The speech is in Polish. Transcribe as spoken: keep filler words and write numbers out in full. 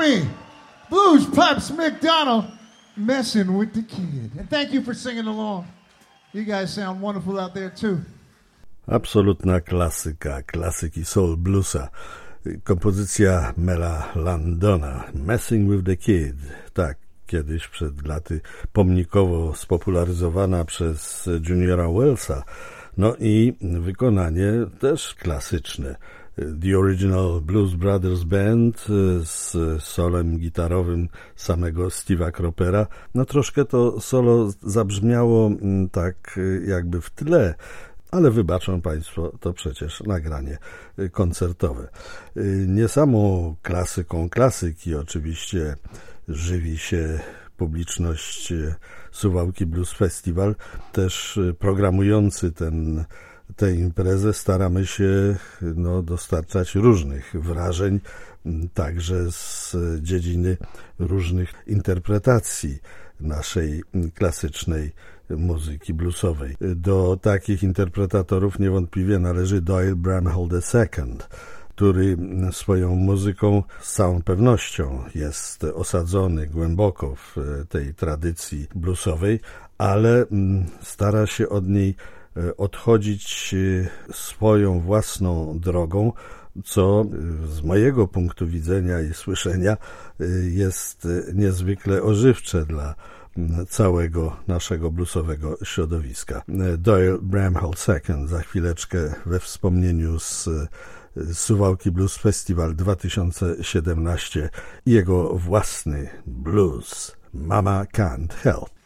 Tommy Blues Pipes McDonald, Messing with the Kid. And thank you for singing along. You guys sound wonderful out there too. Absolutna klasyka, klasyki soul bluesa. Kompozycja Mela Landona, Messing with the Kid. Tak, kiedyś przed laty pomnikowo spopularyzowana przez Juniora Wellsa. No i wykonanie też klasyczne. The Original Blues Brothers Band z solem gitarowym samego Steve'a Cropera. No troszkę to solo zabrzmiało tak jakby w tle, ale wybaczą Państwo, to przecież nagranie koncertowe. Nie samą klasyką klasyki oczywiście żywi się publiczność Suwałki Blues Festival, też programujący ten, tę imprezę staramy się no, dostarczać różnych wrażeń, także z dziedziny różnych interpretacji naszej klasycznej muzyki bluesowej. Do takich interpretatorów niewątpliwie należy Doyle Bramhall the second, który swoją muzyką z całą pewnością jest osadzony głęboko w tej tradycji bluesowej, ale stara się od niej odchodzić swoją własną drogą, co z mojego punktu widzenia i słyszenia jest niezwykle ożywcze dla całego naszego bluesowego środowiska. Doyle Bramhall second za chwileczkę we wspomnieniu z Suwałki Blues Festival dwa tysiące siedemnaście i jego własny blues Mama Can't Help.